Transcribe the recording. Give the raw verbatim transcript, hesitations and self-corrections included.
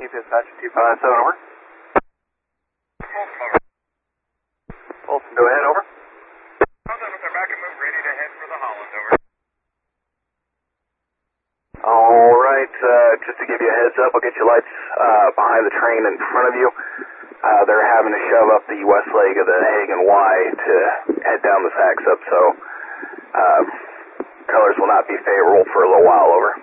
Dispatch two five seven, over. Olson, go ahead, over. How's with their back and move, ready to head for the Holland, over. All right, uh, just to give you a heads up, I'll get your lights uh, behind the train in front of you. Uh, they're having to shove up the west leg of the Hagen Y to head down the Sax up, so uh, colors will not be favorable for a little while, over.